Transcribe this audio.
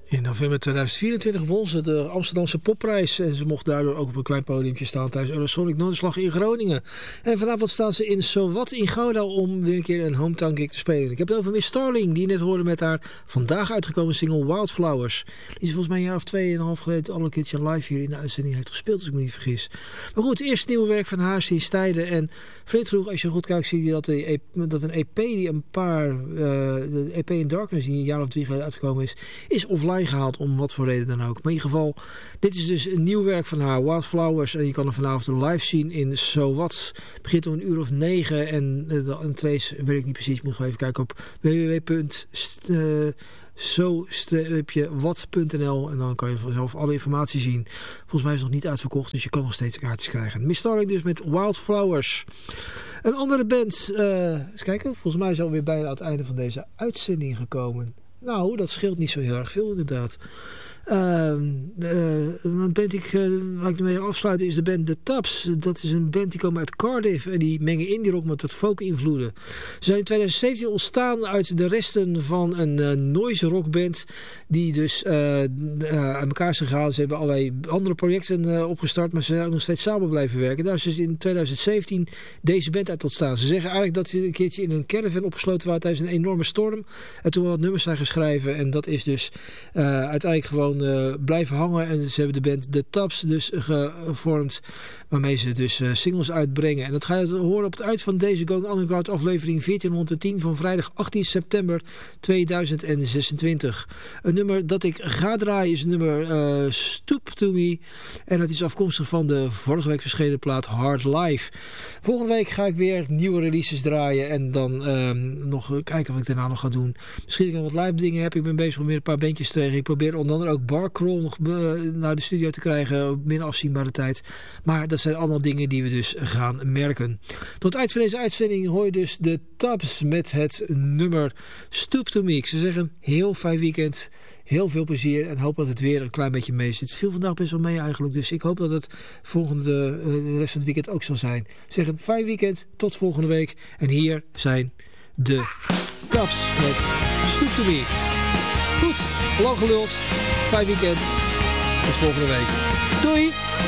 In november 2024 won ze de Amsterdamse Popprijs en ze mocht daardoor ook op een klein podiumpje staan tijdens Eurosonic Noorderslag in Groningen. En vanavond staan ze in Zowat in Gouda om weer een keer een hometown gig te spelen. Ik heb het over Miss Starling, die je net hoorde met haar vandaag uitgekomen single Wildflowers. Die ze volgens mij een jaar of 2,5 geleden al een keertje live hier in de uitzending heeft gespeeld, als ik me niet vergis. Maar goed, eerst het nieuwe werk van haar sinds tijden. En vreemd genoeg, als je goed kijkt, zie je dat een EP die de EP in Darkness, die een jaar of 3 geleden uitgekomen is offline gehaald, om wat voor reden dan ook. Maar in ieder geval, dit is dus een nieuw werk van haar, Wildflowers, en je kan er vanavond live zien in Zowat. Het begint om 9:00 en de trace weet ik niet precies, moet gewoon even kijken op www.zo-wat.nl en dan kan je vanzelf alle informatie zien. Volgens mij is het nog niet uitverkocht, dus je kan nog steeds kaartjes krijgen. Miss Starling dus met Wildflowers. Een andere band, eens kijken, volgens mij is alweer bijna aan het einde van deze uitzending gekomen. Nou, dat scheelt niet zo heel erg veel inderdaad. Een band waar ik mee afsluiten is de band The Tubbs. Dat is een band die komen uit Cardiff en die mengen indie rock met wat folk invloeden. Ze zijn in 2017 ontstaan uit de resten van een noise rockband die dus uit elkaar is gegaan. Ze hebben allerlei andere projecten opgestart, maar ze zijn ook nog steeds samen blijven werken. Daar is dus in 2017 deze band uit ontstaan. Ze zeggen eigenlijk dat ze een keertje in een caravan opgesloten waren tijdens een enorme storm en toen wat nummers zijn geschreven en dat is dus uiteindelijk gewoon blijven hangen. En ze hebben de band The Tubbs dus gevormd, waarmee ze dus singles uitbrengen. En dat ga je horen op het uit van deze Going Underground aflevering 1410 van vrijdag 18 september 2026. Een nummer dat ik ga draaien is een nummer Stoop to Me. En dat is afkomstig van de vorige week verschenen plaat Hard Life. Volgende week ga ik weer nieuwe releases draaien en dan nog kijken wat ik daarna nog ga doen. Misschien ik nog wat live dingen heb. Ik ben bezig om weer een paar bandjes te regelen. Ik probeer onder andere ook Barcrawl nog naar de studio te krijgen op minder afzienbare tijd. Maar dat zijn allemaal dingen die we dus gaan merken. Tot het eind van deze uitzending hoor je dus de Tubbs met het nummer Stoop to Me. Ik zou zeggen, heel fijn weekend. Heel veel plezier en hoop dat het weer een klein beetje mee zit. Het viel vandaag best wel mee eigenlijk. Dus ik hoop dat het de rest van het weekend ook zal zijn. Ik zeg een fijn weekend. Tot volgende week. En hier zijn de Tubbs met Stoop to Me. Goed, lang geluld. Fijn weekend. Tot volgende week. Doei!